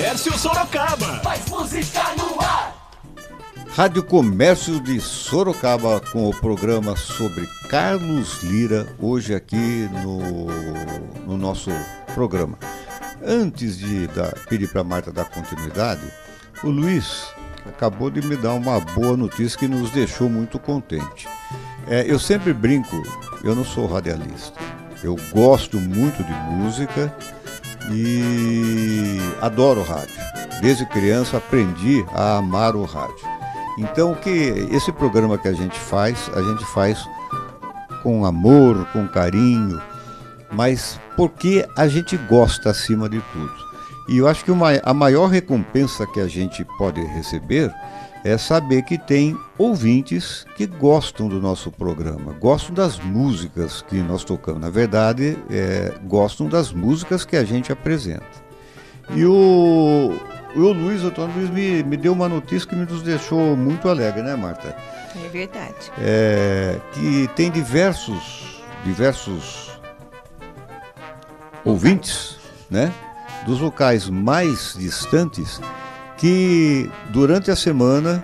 Comércio Sorocaba. Mais música no ar. Rádio Comércio de Sorocaba com o programa sobre Carlos Lyra, hoje aqui no nosso programa. Antes de pedir para a Marta dar continuidade, o Luiz acabou de me dar uma boa notícia que nos deixou muito contente. Eu sempre brinco, eu não sou radialista, eu gosto muito de música e adoro rádio. Desde criança aprendi a amar o rádio. Então, esse programa que a gente faz com amor, com carinho, mas porque a gente gosta acima de tudo. E eu acho que a maior recompensa que a gente pode receber é saber que tem ouvintes que gostam do nosso programa, gostam das músicas que nós tocamos. Na verdade, gostam das músicas que a gente apresenta. E o Antônio Luiz me deu uma notícia que nos deixou muito alegre, né, Marta? É verdade. Que tem diversos ouvintes, né, dos locais mais distantes que durante a semana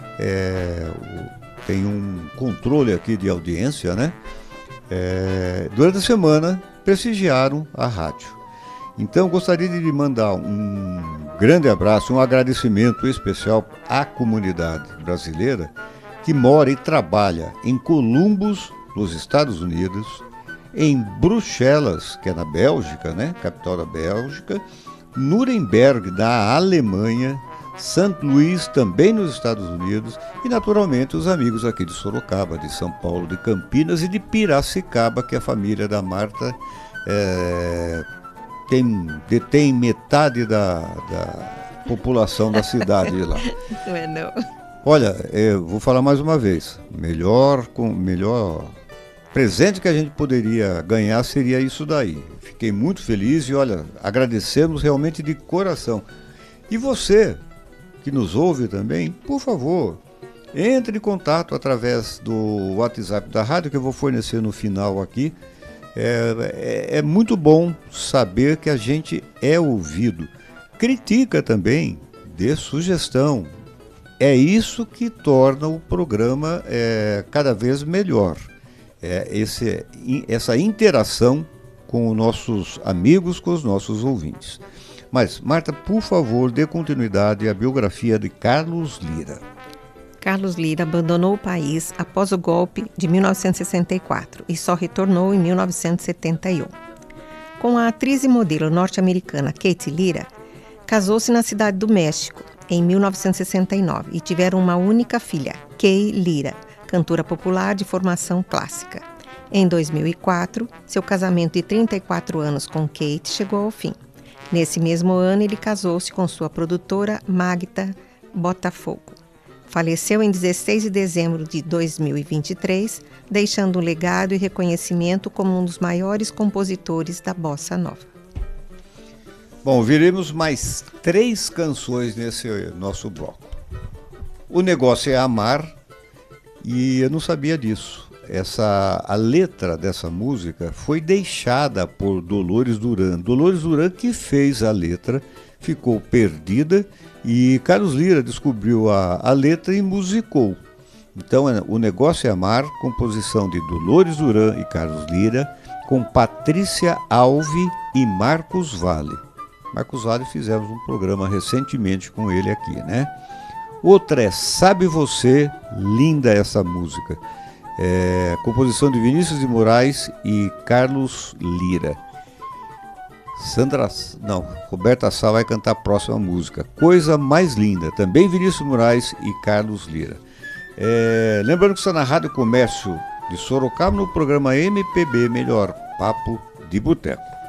tem um controle aqui de audiência, né? Durante a semana prestigiaram a rádio. Então, gostaria de lhe mandar um grande abraço, um agradecimento especial à comunidade brasileira que mora e trabalha em Columbus, nos Estados Unidos, em Bruxelas, que é na Bélgica, né, capital da Bélgica, Nuremberg, da Alemanha, St. Louis, também nos Estados Unidos, e naturalmente os amigos aqui de Sorocaba, de São Paulo, de Campinas e de Piracicaba, que a família da Marta detém metade da população da cidade de lá. Não é não. Olha, eu vou falar mais uma vez, melhor presente que a gente poderia ganhar seria isso daí. Fiquei muito feliz e olha, agradecemos realmente de coração. E você que nos ouve também, por favor, entre em contato através do WhatsApp da rádio que eu vou fornecer no final aqui. É muito bom saber que a gente é ouvido. Critica também, dê sugestão. É isso que torna o programa cada vez melhor. Essa interação com os nossos amigos, com os nossos ouvintes. Mas, Marta, por favor, dê continuidade à biografia de Carlos Lyra. Carlos Lyra abandonou o país após o golpe de 1964 e só retornou em 1971. Com a atriz e modelo norte-americana Kate Lyra, casou-se na Cidade do México em 1969 e tiveram uma única filha, Kay Lyra, cantora popular de formação clássica. Em 2004, seu casamento de 34 anos com Kate chegou ao fim. Nesse mesmo ano, ele casou-se com sua produtora Magda Botafogo. Faleceu em 16 de dezembro de 2023, deixando um legado e reconhecimento como um dos maiores compositores da bossa nova. Bom, viremos mais 3 canções nesse nosso bloco. O Negócio é Amar, e eu não sabia disso. A letra dessa música foi deixada por Dolores Duran. Dolores Duran que fez a letra, ficou perdida e Carlos Lyra descobriu a letra e musicou. Então, O Negócio é Amar, composição de Dolores Duran e Carlos Lyra, com Patrícia Alve e Marcos Valle. Marcos Valle fizemos um programa recentemente com ele aqui, né? Outra é Sabe Você, linda essa música. Composição de Vinícius de Moraes e Carlos Lyra. Roberta Sá vai cantar a próxima música, Coisa Mais Linda, também Vinícius Moraes e Carlos Lyra. Lembrando que está na Rádio Comércio de Sorocaba no programa MPB Melhor Papo de Boteco.